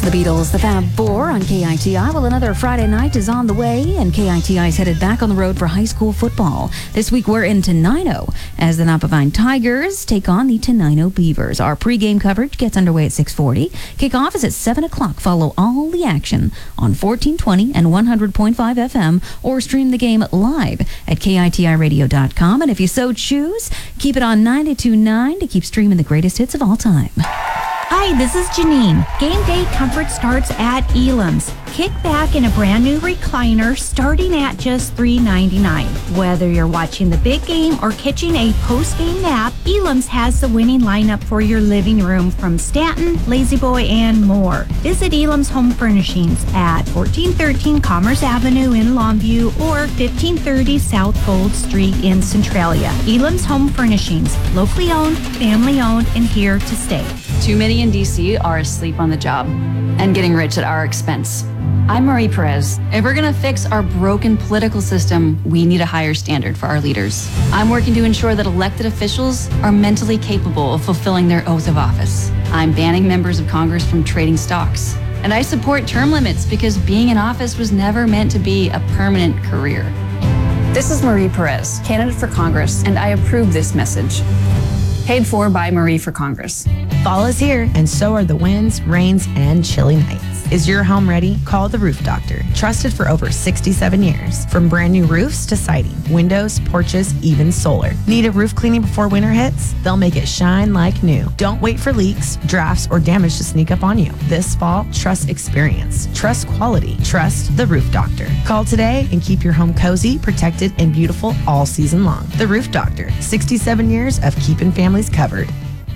The Beatles, the Fab Four on KITI. Well, another Friday night is on the way, and KITI is headed back on the road for high school football. This week, we're in Tenino as the Napavine Tigers take on the Tenino Beavers. Our pregame coverage gets underway at 6:40. Kickoff is at 7 o'clock. Follow all the action on 1420 and 100.5 FM, or stream the game live at KITIRadio.com. And if you so choose, keep it on 92.9 to keep streaming the greatest hits of all time. Hi, this is Janine. Game day comfort starts at Elam's. Kick back in a brand new recliner starting at just $3.99. Whether you're watching the big game or catching a post-game nap, Elam's has the winning lineup for your living room from Stanton, La-Z-Boy, and more. Visit Elam's Home Furnishings at 1413 Commerce Avenue in Longview or 1530 South Gold Street in Centralia. Elam's Home Furnishings, locally owned, family owned, and here to stay. Too many in D.C. are asleep on the job and getting rich at our expense. I'm Marie Perez. If we're going to fix our broken political system, we need a higher standard for our leaders. I'm working to ensure that elected officials are mentally capable of fulfilling their oath of office. I'm banning members of Congress from trading stocks. And I support term limits because being in office was never meant to be a permanent career. This is Marie Perez, candidate for Congress, and I approve this message. Paid for by Marie for Congress. Fall is here, and so are the winds, rains, and chilly nights. Is your home ready? Call the Roof Doctor. Trusted for over 67 years. From brand new roofs to siding, windows, porches, even solar. Need a roof cleaning before winter hits? They'll make it shine like new. Don't wait for leaks, drafts, or damage to sneak up on you. This fall, trust experience. Trust quality. Trust the Roof Doctor. Call today and keep your home cozy, protected, and beautiful all season long. The Roof Doctor. 67 years of keeping families covered.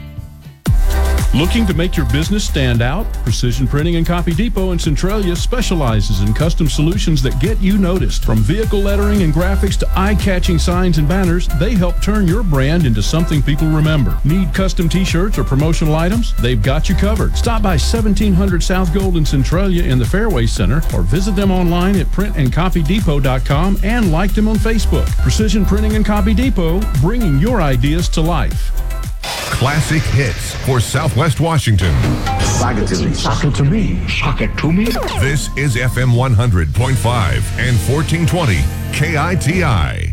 Looking to make your business stand out? Precision Printing and Copy Depot in Centralia specializes in custom solutions that get you noticed. From vehicle lettering and graphics to eye-catching signs and banners, they help turn your brand into something people remember. Need custom t-shirts or promotional items? They've got you covered. Stop by 1700 South Gold in Centralia in the Fairway Center, or visit them online at printandcopydepot.com and like them on Facebook. Precision Printing and Copy Depot, bringing your ideas to life. Classic hits for Southwest Washington. Sock it to me. Sock it to me. Sock it to me. This is FM 100.5 and 1420 KITI.